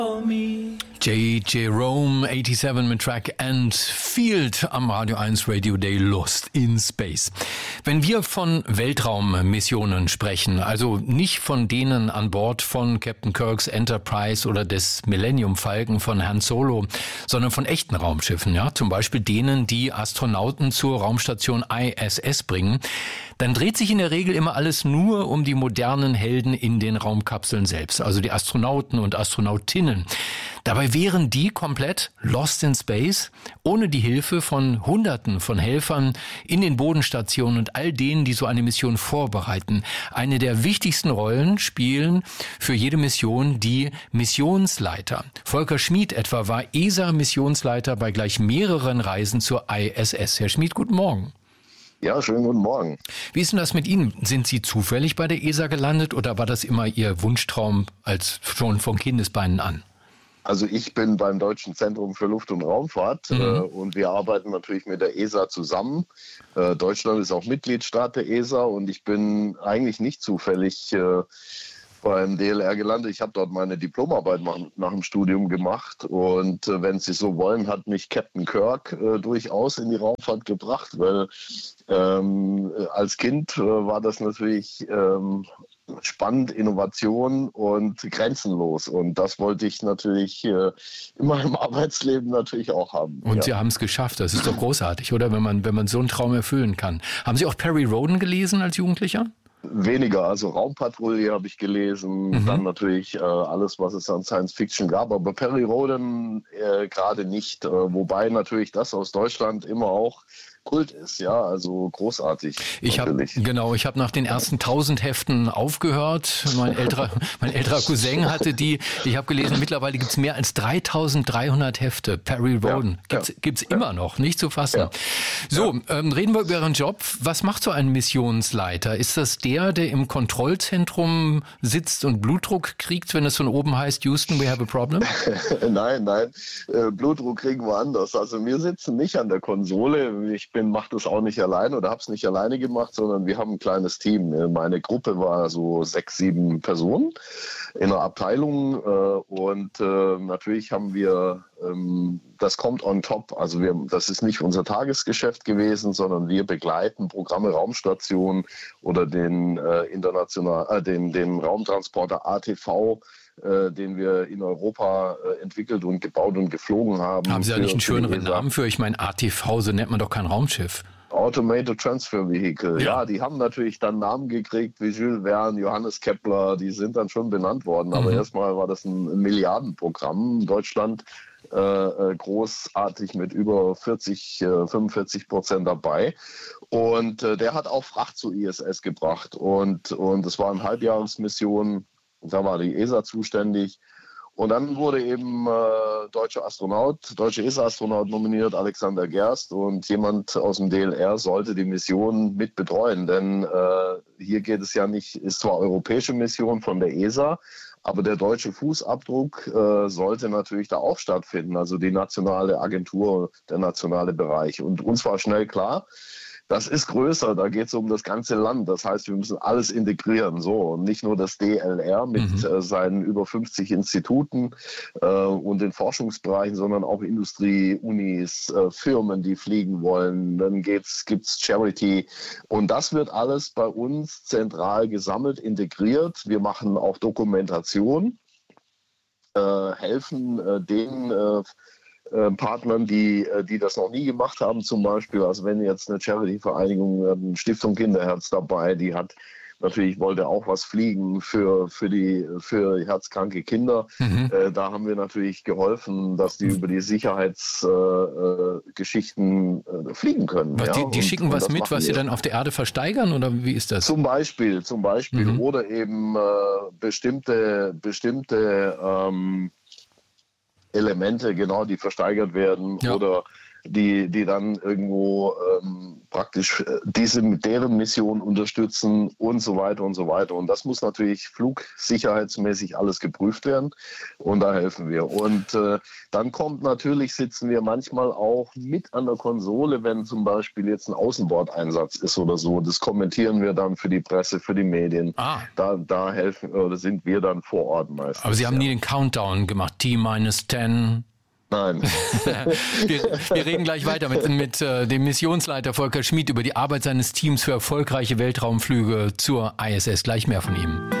J. Jerome 87 mit Track and Field am Radio 1 Radio Day Lost in Space. Wenn wir von Weltraummissionen sprechen, also nicht von denen an Bord von Captain Kirks Enterprise oder des Millennium Falcon von Han Solo, sondern von echten Raumschiffen, ja, zum Beispiel denen, die Astronauten zur Raumstation ISS bringen, dann dreht sich in der Regel immer alles nur um die modernen Helden in den Raumkapseln selbst, also die Astronauten und Astronautinnen. Dabei wären die komplett lost in space, ohne die Hilfe von Hunderten von Helfern in den Bodenstationen und all denen, die so eine Mission vorbereiten. Eine der wichtigsten Rollen spielen für jede Mission die Missionsleiter. Volker Schmid etwa war ESA-Missionsleiter bei gleich mehreren Reisen zur ISS. Herr Schmid, guten Morgen. Ja, schönen guten Morgen. Wie ist denn das mit Ihnen? Sind Sie zufällig bei der ESA gelandet oder war das immer Ihr Wunschtraum als schon von Kindesbeinen an? Also ich bin beim Deutschen Zentrum für Luft- und Raumfahrt und wir arbeiten natürlich mit der ESA zusammen. Deutschland ist auch Mitgliedstaat der ESA und ich bin eigentlich nicht zufällig beim DLR gelandet. Ich habe dort meine Diplomarbeit nach dem Studium gemacht und wenn Sie so wollen, hat mich Captain Kirk durchaus in die Raumfahrt gebracht, weil als Kind war das natürlich spannend, Innovation und grenzenlos. Und das wollte ich natürlich in meinem Arbeitsleben natürlich auch haben. Und ja. Sie haben es geschafft. Das ist doch großartig, oder? Wenn man so einen Traum erfüllen kann. Haben Sie auch Perry Rhodan gelesen als Jugendlicher? Weniger, also Raumpatrouille habe ich gelesen, dann natürlich alles, was es an Science Fiction gab, aber Perry Rhodan gerade nicht, wobei natürlich das aus Deutschland immer auch Kult ist, ja, also großartig. Ich habe nach den ersten 1000 Heften aufgehört. Mein älterer Cousin hatte die. Ich habe gelesen, mittlerweile gibt es mehr als 3300 Hefte. Perry Rhodan gibt's immer noch, nicht zu fassen. Ja. So, reden wir über Ihren Job. Was macht so ein Missionsleiter? Ist das der im Kontrollzentrum sitzt und Blutdruck kriegt, wenn es von oben heißt, Houston, we have a problem? Nein, Blutdruck kriegen wir anders. Also wir sitzen nicht an der Konsole. Ich mache das auch nicht alleine oder habe es nicht alleine gemacht, sondern wir haben ein kleines Team. Meine Gruppe war so 6, 7 Personen in einer Abteilung und natürlich haben wir, das kommt on top, also das ist nicht unser Tagesgeschäft gewesen, sondern wir begleiten Programme Raumstation oder den Raumtransporter ATV, den wir in Europa entwickelt und gebaut und geflogen haben. Haben Sie da nicht einen schöneren Namen für? Ich meine, ATV, so nennt man doch kein Raumschiff. Automated Transfer Vehicle. Ja, die haben natürlich dann Namen gekriegt wie Jules Verne, Johannes Kepler, die sind dann schon benannt worden. Aber erstmal war das ein Milliardenprogramm. Deutschland großartig mit über 45% dabei. Und der hat auch Fracht zur ISS gebracht. Und es war eine Halbjahresmission. Da war die ESA zuständig. Und dann wurde eben deutsche ESA-Astronaut nominiert, Alexander Gerst. Und jemand aus dem DLR sollte die Mission mit betreuen. Denn hier geht es ja nicht, ist zwar europäische Mission von der ESA, aber der deutsche Fußabdruck sollte natürlich da auch stattfinden. Also die nationale Agentur, der nationale Bereich. Und uns war schnell klar, das ist größer, da geht es um das ganze Land. Das heißt, wir müssen alles integrieren. So, und nicht nur das DLR mit seinen über 50 Instituten und den Forschungsbereichen, sondern auch Industrie, Unis, Firmen, die fliegen wollen. Dann gibt's Charity. Und das wird alles bei uns zentral gesammelt, integriert. Wir machen auch Dokumentation, helfen denen, Partnern, die das noch nie gemacht haben, zum Beispiel, also wenn jetzt eine Charity-Vereinigung, Stiftung Kinderherz dabei, die wollte auch was fliegen für herzkranke Kinder. Da haben wir natürlich geholfen, dass die über die Sicherheitsgeschichten fliegen können. Die schicken was mit, was sie dann auf der Erde versteigern, oder wie ist das? Zum Beispiel oder eben bestimmte Elemente, genau, die versteigert werden oder die dann irgendwo praktisch deren Mission unterstützen und so weiter und so weiter. Und das muss natürlich flugsicherheitsmäßig alles geprüft werden und da helfen wir. Und dann sitzen wir manchmal auch mit an der Konsole, wenn zum Beispiel jetzt ein Außenbordeinsatz ist oder so. Das kommentieren wir dann für die Presse, für die Medien. Da helfen oder sind wir dann vor Ort meistens. Aber Sie haben nie den Countdown gemacht, T-10. Nein. Wir reden gleich weiter mit dem Missionsleiter Volker Schmid über die Arbeit seines Teams für erfolgreiche Weltraumflüge zur ISS. Gleich mehr von ihm.